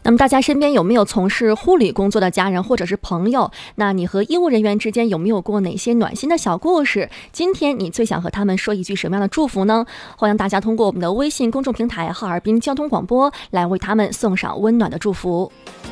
那么大家身边有没有从事护理工作的家人或者是朋友？那你和医务人员之间有没有过哪些暖心的小故事？今天你最想和他们说一句什么样的祝福呢？欢迎大家通过我们的微信公众平台哈尔滨交通广播来为他们送上温暖的祝福。